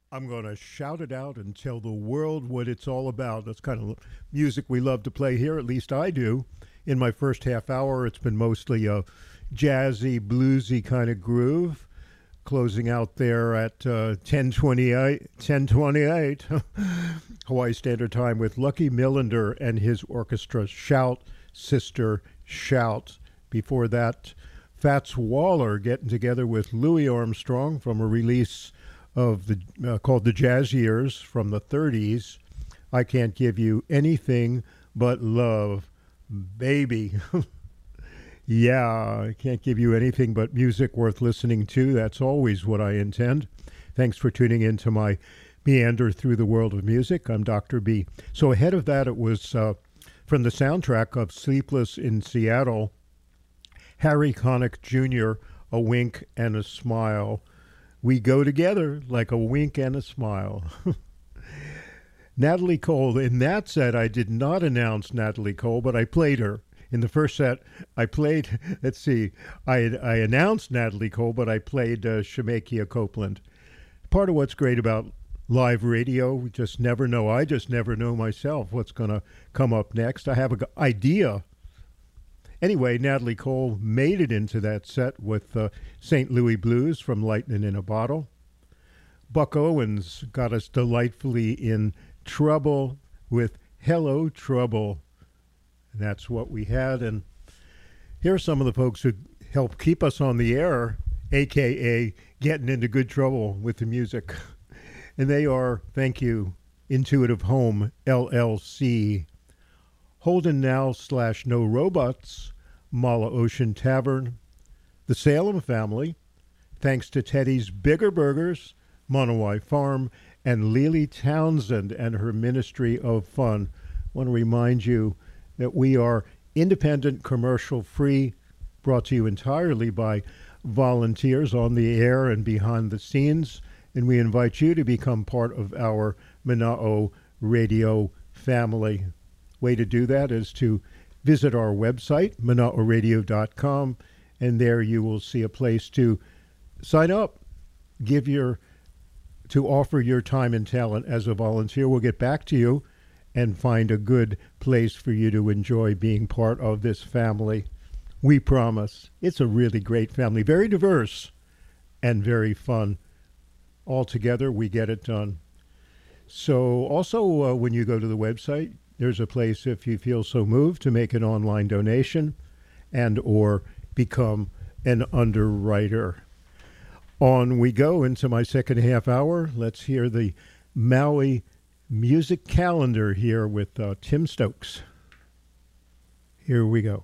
I'm going to shout it out and tell the world what it's all about. That's kind of music we love to play here, at least I do. In my first half hour, it's been mostly a jazzy, bluesy kind of groove. Closing out there at 10:28 Hawaii Standard Time with Lucky Millinder and his orchestra, Shout, Sister, Shout. Before that, Fats Waller getting together with Louis Armstrong from a release of the called The Jazz Years from the 30s. I Can't Give You Anything But Love, baby. Yeah, I can't give you anything but music worth listening to. That's always what I intend. Thanks for tuning in to my meander through the world of music. I'm Dr. B. So ahead of that, it was from the soundtrack of Sleepless in Seattle, Harry Connick Jr., A Wink and a Smile. We go together like a wink and a smile. Natalie Cole. In that set, I did not announce Natalie Cole, but I played her. In the first set, I played, let's see, I announced Natalie Cole, but I played Shemekia Copeland. Part of what's great about live radio, we just never know. I just never know myself what's going to come up next. I have an idea. Anyway, Natalie Cole made it into that set with St. Louis Blues from Lightning in a Bottle. Buck Owens got us delightfully in trouble with Hello Trouble. And that's what we had. And here are some of the folks who help keep us on the air, a.k.a. getting into good trouble with the music. And they are, thank you, Intuitive Home, LLC, Holden Now / No Robots, Mala Ocean Tavern, the Salem family, thanks to Teddy's Bigger Burgers, Monowai Farm, and Lily Townsend and her Ministry of Fun. I want to remind you that we are independent, commercial-free, brought to you entirely by volunteers on the air and behind the scenes, and we invite you to become part of our Mana'o Radio family. Way to do that is to visit our website, mana'oradio.com, and there you will see a place to sign up, to offer your time and talent as a volunteer. We'll get back to you and find a good place for you to enjoy being part of this family. We promise. It's a really great family, very diverse and very fun. All together, we get it done. So also, when you go to the website, there's a place, if you feel so moved, to make an online donation and or become an underwriter. On we go into my second half hour. Let's hear the Maui music calendar here with Tim Stokes. Here we go.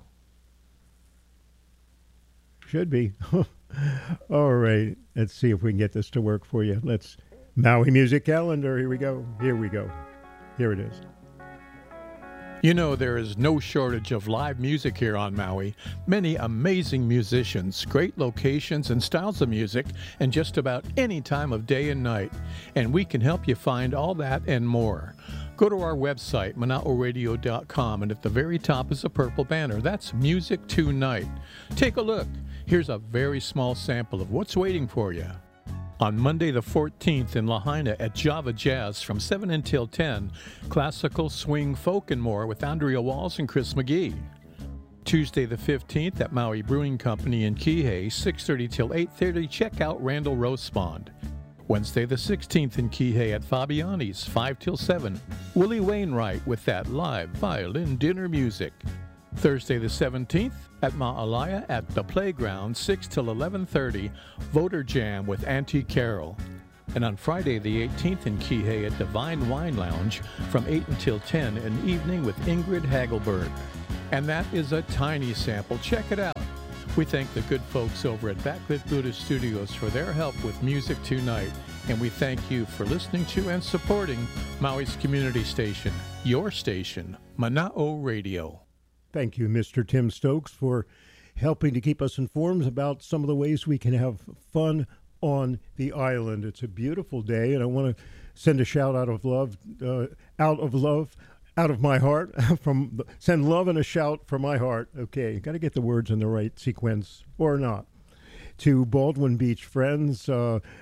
Should be. All right. Let's see if we can get this to work for you. Maui music calendar. Here we go. Here we go. Here it is. You know, there is no shortage of live music here on Maui. Many amazing musicians, great locations and styles of music, and just about any time of day and night. And we can help you find all that and more. Go to our website, mana'oradio.com, and at the very top is a purple banner. That's Music Tonight. Take a look. Here's a very small sample of what's waiting for you. On Monday the 14th in Lahaina at Java Jazz from 7 until 10, classical, swing, folk, and more with Andrea Walls and Chris McGee. Tuesday the 15th at Maui Brewing Company in Kihei, 6:30 till 8:30, check out Randall Rospond. Wednesday the 16th in Kihei at Fabiani's, 5 till 7, Willie Wainwright with that live violin dinner music. Thursday the 17th at Ma'alaya at the Playground, 6 till 11:30, Voter Jam with Auntie Carol. And on Friday the 18th in Kihei at Divine Wine Lounge from 8 until 10, an evening with Ingrid Hagelberg. And that is a tiny sample. Check it out. We thank the good folks over at Backlit Buddha Studios for their help with Music Tonight. And we thank you for listening to and supporting Maui's community station, your station, Mana'o Radio. Thank you, Mr. Tim Stokes, for helping to keep us informed about some of the ways we can have fun on the island. It's a beautiful day, and I want to send a shout out of love, out of my heart, send love and a shout from my heart. Okay, got to get the words in the right sequence, or not. To Baldwin Beach friends,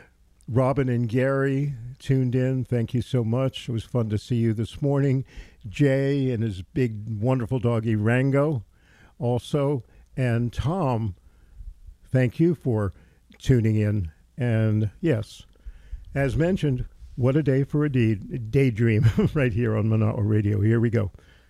Robin and Gary tuned in. Thank you so much. It was fun to see you this morning. Jay and his big, wonderful doggy Rango also. And Tom, thank you for tuning in. And yes, as mentioned, what a day for a daydream right here on Manawa Radio. Here we go.